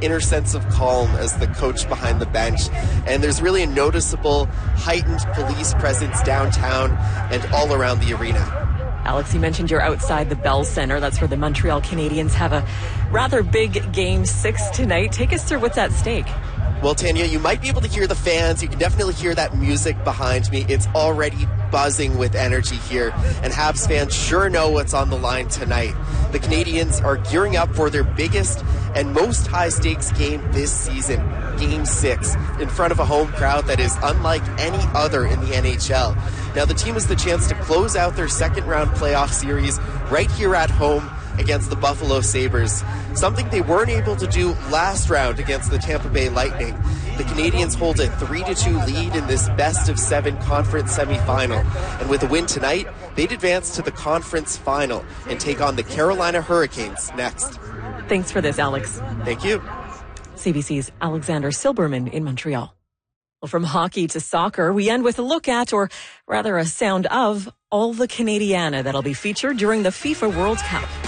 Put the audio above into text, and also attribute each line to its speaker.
Speaker 1: inner sense of calm as the coach behind the bench. And there's really a noticeable heightened police presence downtown and all around the arena.
Speaker 2: Alex, you mentioned you're outside the Bell Centre. That's where the Montreal Canadiens have a rather big Game 6 tonight. Take us through what's at stake.
Speaker 1: Well, Tanya, you might be able to hear the fans. You can definitely hear that music behind me. It's already buzzing with energy here, and Habs fans sure know what's on the line tonight. The Canadiens are gearing up for their biggest and most high-stakes game this season, Game 6, in front of a home crowd that is unlike any other in the NHL. Now, the team has the chance to close out their second-round playoff series right here at home against the Buffalo Sabres, something they weren't able to do last round against the Tampa Bay Lightning. The Canadiens hold a 3-2 lead in this best-of-7 conference semifinal, and with a win tonight, they'd advance to the conference final and take on the Carolina Hurricanes next.
Speaker 2: Thanks for this, Alex.
Speaker 1: Thank you.
Speaker 2: CBC's Alexander Silberman in Montreal. Well, from hockey to soccer, we end with a look at, or rather a sound of, all the Canadiana that'll be featured during the FIFA World Cup.